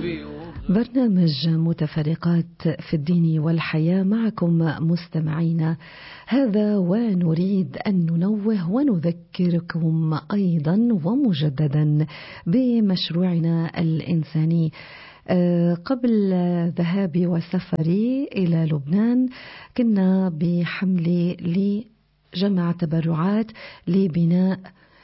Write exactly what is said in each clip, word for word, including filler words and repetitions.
برنامج متفرقات في الدين والحياة معكم مستمعينا هذا، ونريد أن ننوه ونذكركم أيضا ومجددا بمشروعنا الإنساني. قبل ذهابي وسفري إلى لبنان كنا بحملة لجمع تبرعات لبناء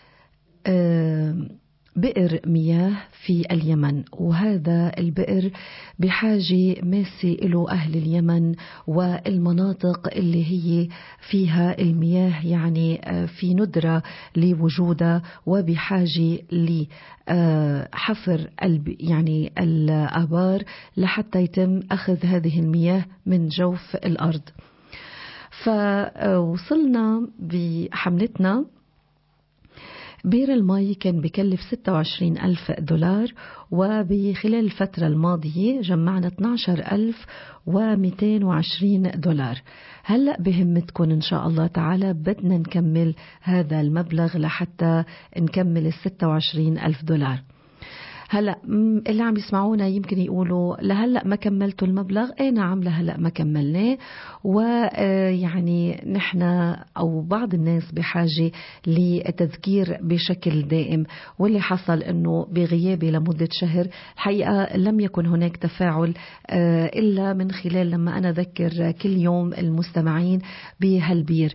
بئر مياه في اليمن، وهذا البئر بحاجة ماسة له أهل اليمن والمناطق اللي هي فيها المياه، يعني في ندرة لوجودها وبحاجة لحفر يعني الآبار لحتى يتم أخذ هذه المياه من جوف الأرض. فوصلنا بحملتنا بير المي كان بكلف ستة وعشرين ألف دولار، وبخلال الفترة الماضية جمعنا اثني عشر ألف ومئتين وعشرين دولار. هلأ بهمتكم إن شاء الله تعالى بدنا نكمل هذا المبلغ لحتى نكمل الستة وعشرين ألف دولار. هلأ اللي عم يسمعونا يمكن يقولوا لهلأ ما كملتوا المبلغ. اي نعم، لهلأ ما كملناه، ويعني نحن أو بعض الناس بحاجة لتذكير بشكل دائم، واللي حصل أنه بغيابي لمدة شهر الحقيقة لم يكن هناك تفاعل إلا من خلال لما أنا أذكر كل يوم المستمعين بهالبير.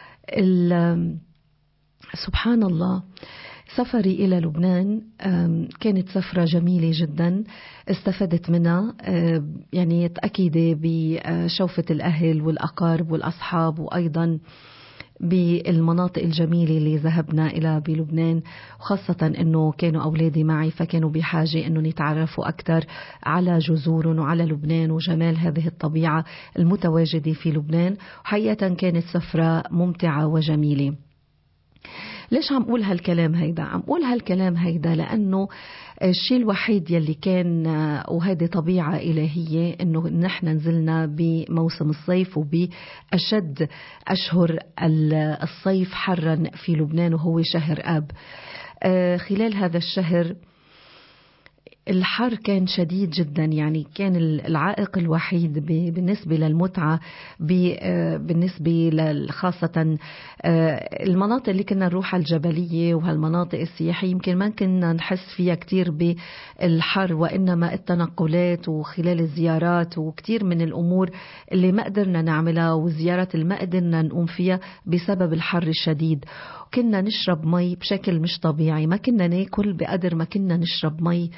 سبحان الله، سفري إلى لبنان كانت سفرة جميلة جدا، استفدت منها، يعني تأكيد بشوفة الأهل والأقارب والأصحاب، وأيضا بالمناطق الجميلة اللي ذهبنا إلى بلبنان، وخاصة أنه كانوا أولادي معي فكانوا بحاجة أنه يتعرفوا أكثر على جذور وعلى لبنان وجمال هذه الطبيعة المتواجدة في لبنان. وحقيقة كانت سفرة ممتعة وجميلة. ليش عم أقول هالكلام هيدا؟ عم أقول هالكلام هيدا لأنه الشيء الوحيد يلي كان، وهذه طبيعة إلهية، أنه نحن نزلنا بموسم الصيف وبأشد أشهر الصيف حرا في لبنان، وهو شهر آب. خلال هذا الشهر الحر كان شديد جدا، يعني كان العائق الوحيد بالنسبة للمتعة بالنسبة خاصة المناطق اللي كنا نروحها الجبلية وهالمناطق السياحية يمكن ما كنا نحس فيها كتير بالحر، وإنما التنقلات وخلال الزيارات وكتير من الأمور اللي ما قدرنا نعملها، والزيارات اللي ما قدرنا نقوم فيها بسبب الحر الشديد. كنا نشرب مي بشكل مش طبيعي، ما كنا ناكل بقدر ما كنا نشرب مي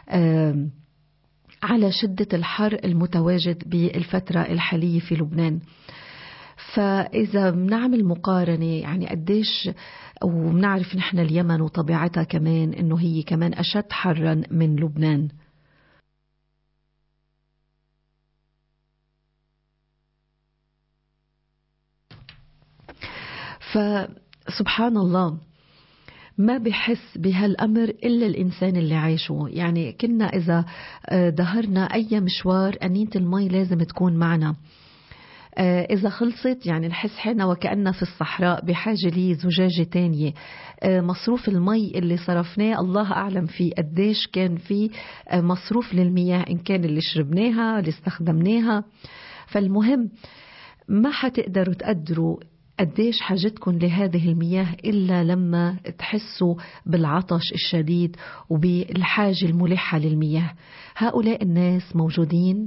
على شدة الحر المتواجد بالفترة الحالية في لبنان. فإذا بنعمل مقارنة يعني قديش، وبنعرف نحن اليمن وطبيعتها كمان إنه هي كمان أشد حرا من لبنان. فسبحان الله ما بحس بهالأمر إلا الإنسان اللي عايشه. يعني كنا إذا ظهرنا أي مشوار أنينة المي لازم تكون معنا، إذا خلصت يعني نحس حالنا وكأننا في الصحراء بحاجة لي زجاجة تانية. مصروف المي اللي صرفناه الله أعلم فيه قديش كان فيه مصروف للمياه، إن كان اللي شربناها اللي استخدمناها. فالمهم ما حتقدروا تقدروا قديش حاجتكم لهذه المياه إلا لما تحسوا بالعطش الشديد وبالحاجة الملحة للمياه. هؤلاء الناس موجودين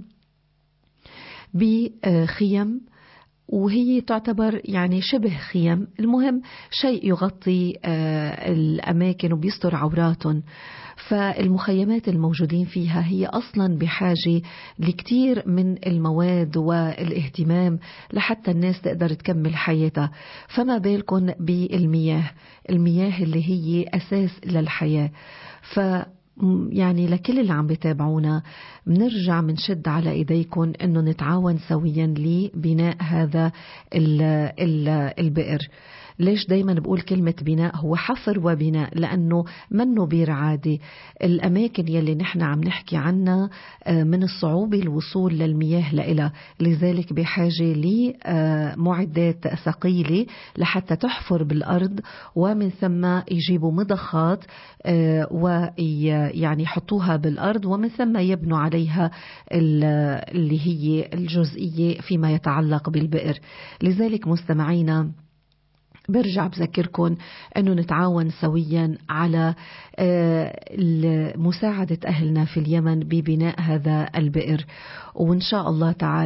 بخيم، وهي تعتبر يعني شبه خيم، المهم شيء يغطي الأماكن وبيستر عوراتهم. فالمخيمات الموجودين فيها هي أصلا بحاجة لكتير من المواد والاهتمام لحتى الناس تقدر تكمل حياتها، فما بالكم بالمياه، المياه اللي هي أساس للحياة. ف يعني لكل اللي عم بيتابعونا بنرجع منشد على ايديكم انه نتعاون سويا لبناء هذا ال ال البئر، ليش دايما بقول كلمة بناء؟ هو حفر وبناء، لأنه منه بير عادي. الأماكن يلي نحن عم نحكي عنها من الصعوبة الوصول للمياه لإلها، لذلك بحاجة لمعدات ثقيلة لحتى تحفر بالأرض، ومن ثم يجيبوا مضخات ويعني يحطوها بالأرض، ومن ثم يبنوا عليها اللي هي الجزئية فيما يتعلق بالبئر. لذلك مستمعينا برجع بذكركن أنه نتعاون سويا على مساعدة أهلنا في اليمن ببناء هذا البئر، وإن شاء الله تعالى